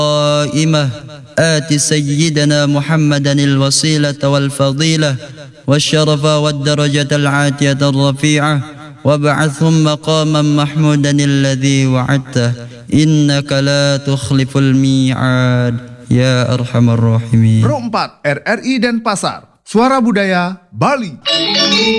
قائمة آت سيدنا محمدا الوسيلة والفضيلة والشرف والدرجة العاتية الرفيعة وابعثهم مقاما محمودا الذي وعدته إنك لا تخلف الميعاد يا أرحم الراحمين. Pro 4 RRI Denpasar, Suara Budaya Bali.